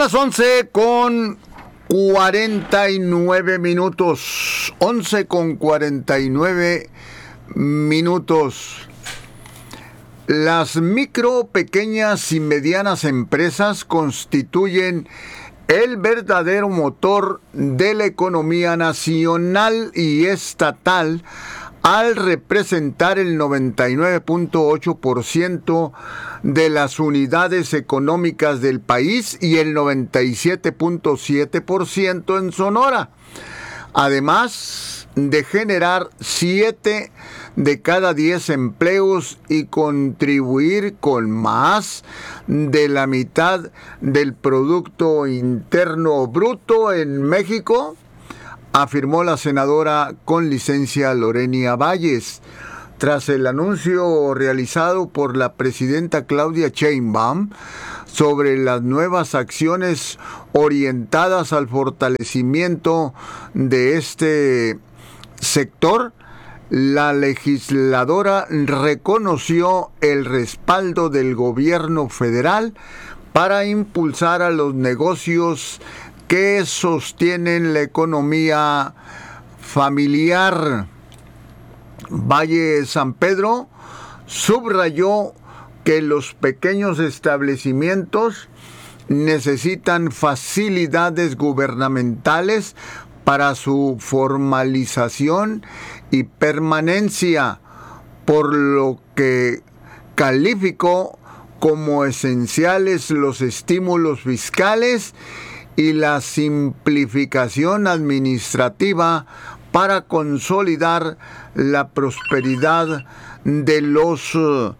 las 11:49. 11:49. Las micro, pequeñas y medianas empresas constituyen el verdadero motor de la economía nacional y estatal al representar el 99.8% de las unidades económicas del país y el 97.7% en Sonora. Además de generar 7 de cada 10 empleos y contribuir con más de la mitad del Producto Interno Bruto en México, afirmó la senadora con licencia Lorenia Valles, tras el anuncio realizado por la presidenta Claudia Sheinbaum sobre las nuevas acciones orientadas al fortalecimiento de este sector. La legisladora reconoció el respaldo del gobierno federal para impulsar a los negocios que sostienen la economía familiar. Valle San Pedro subrayó que los pequeños establecimientos necesitan facilidades gubernamentales para su formalización y permanencia, por lo que calificó como esenciales los estímulos fiscales y la simplificación administrativa para consolidar la prosperidad de los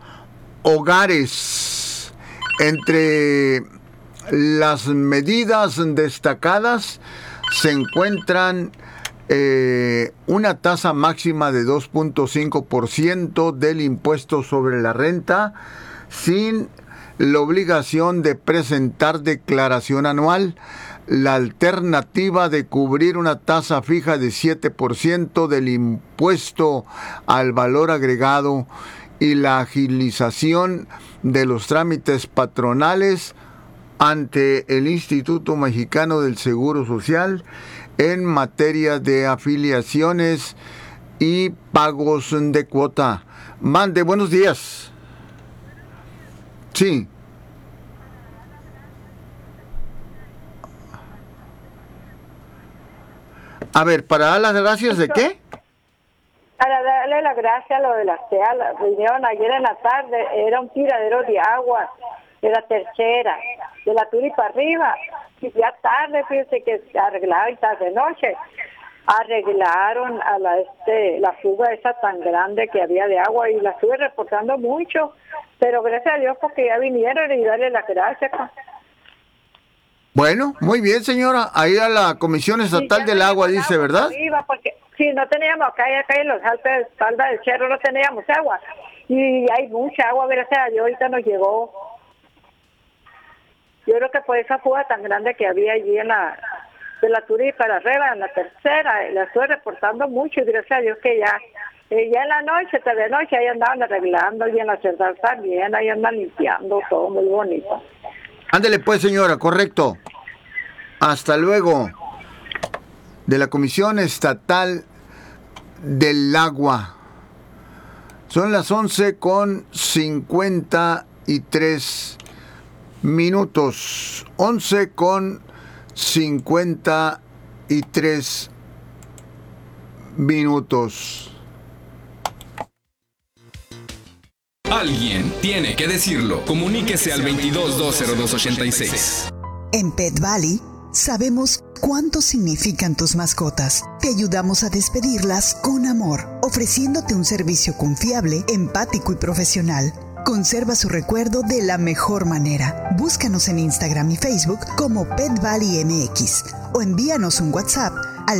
hogares. Entre las medidas destacadas se encuentran una tasa máxima de 2.5% del impuesto sobre la renta, sin la obligación de presentar declaración anual, la alternativa de cubrir una tasa fija de 7% del impuesto al valor agregado y la agilización de los trámites patronales ante el Instituto Mexicano del Seguro Social en materia de afiliaciones y pagos de cuota. Mande, buenos días. Sí. A ver, ¿para dar las gracias de qué? Para darle las gracias a lo de la CEA. Vinieron ayer en la tarde, era un tiradero de agua de la tercera, de la Turi para arriba, y ya tarde, fíjense que arreglaron, y tarde noche, arreglaron a la fuga esa tan grande que había de agua, y la estuve reportando mucho, pero gracias a Dios porque ya vinieron y darle las gracias. Bueno, muy bien, señora. Ahí a la Comisión Estatal del Agua dice, ¿verdad? Arriba, porque si no teníamos acá en los altos de espalda del cerro, no teníamos agua, y hay mucha agua, gracias a Dios, ahorita nos llegó. Yo creo que por esa fuga tan grande que había allí de la Turi para arriba, en la tercera, la estoy reportando mucho y gracias a Dios que ya en la noche, tarde noche, ahí andaban arreglando y en la central también, ahí andan limpiando, todo muy bonito. Ándele pues, señora, correcto. Hasta luego. De la Comisión Estatal del Agua. Son las 11:53. 11:53. Alguien tiene que decirlo. Comuníquese al 22-202-86. En Pet Valley sabemos cuánto significan tus mascotas. Te ayudamos a despedirlas con amor, ofreciéndote un servicio confiable, empático y profesional. Conserva su recuerdo de la mejor manera. Búscanos en Instagram y Facebook como Pet Valley MX o envíanos un WhatsApp al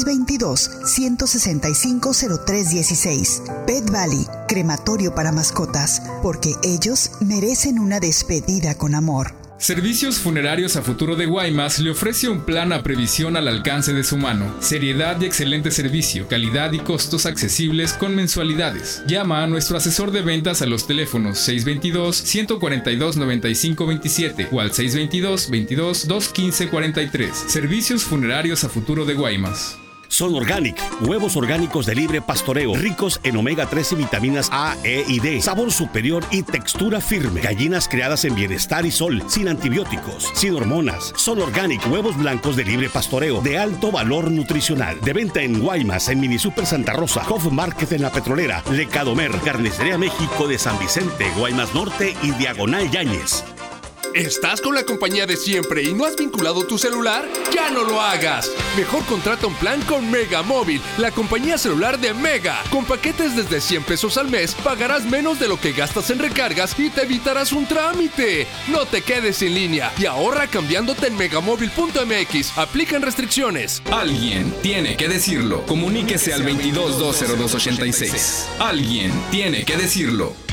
622-165-0316. Pet Valley, crematorio para mascotas, porque ellos merecen una despedida con amor. Servicios Funerarios a Futuro de Guaymas le ofrece un plan a previsión al alcance de su mano. Seriedad y excelente servicio, calidad y costos accesibles con mensualidades. Llama a nuestro asesor de ventas a los teléfonos 622-142-9527 o al 622-22-215-43. Servicios Funerarios a Futuro de Guaymas. Son Organic, huevos orgánicos de libre pastoreo, ricos en omega 3 y vitaminas A, E y D, sabor superior y textura firme. Gallinas criadas en bienestar y sol, sin antibióticos, sin hormonas. Son Organic, huevos blancos de libre pastoreo, de alto valor nutricional. De venta en Guaymas, en Mini Super Santa Rosa, Hof Market en La Petrolera, Lecadomer, Carnicería México de San Vicente, Guaymas Norte y Diagonal Yáñez. ¿Estás con la compañía de siempre y no has vinculado tu celular? ¡Ya no lo hagas! Mejor contrata un plan con Mega Móvil, la compañía celular de Mega. Con paquetes desde 100 pesos al mes, pagarás menos de lo que gastas en recargas y te evitarás un trámite. No te quedes sin línea y ahorra cambiándote en megamóvil.mx. Aplican restricciones. Alguien tiene que decirlo. Comuníquese al 22 20286. Alguien tiene que decirlo.